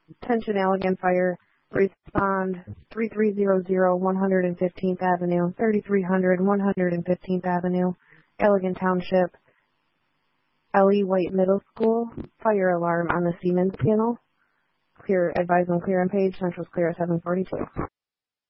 Attention Allegan Fire. Respond 3300 115th Avenue, 3300 115th Avenue, Allegan Township, Ellie White Middle School. Fire alarm on the Siemens panel. Clear, advise on clear on page. Central's clear at 742.